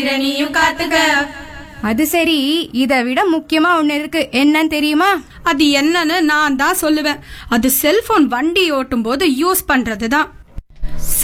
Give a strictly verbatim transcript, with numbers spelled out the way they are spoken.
நீயும் காத்துக்க. அது சரி, இத விட முக்கியமா ஒண்ணு இருக்கு, என்னன்னு தெரியுமா? அது என்னன்னு நான் தான் சொல்லுவேன். அது செல்போன் வண்டி ஓட்டும் போது யூஸ் பண்றதுதான்.